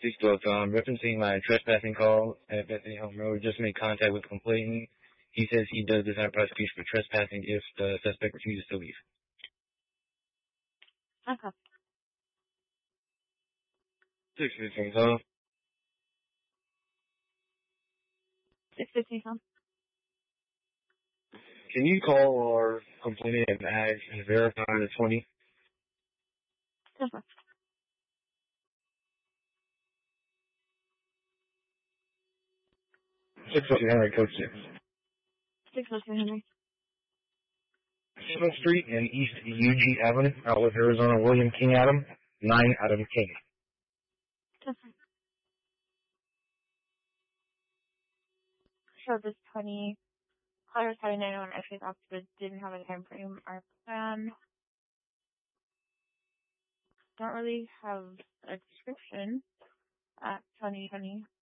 Referencing my trespassing call at Bethany Home Road, just made contact with the complainant. He says he does design prosecution for trespassing if the suspect refuses to leave. Okay. 615, huh? 615, huh? Can you call our complainant and ask and verify the 20? Yes, sir. 602 Henry, Code 6. 602, Henry. 7th Street and East UG Avenue, Outlet, Arizona, William King Adam, 9 Adam King. Yes, sir. So this 20, Colorado County 911 X-rays officer didn't have a time frame or plan. Don't really have a description at 2020.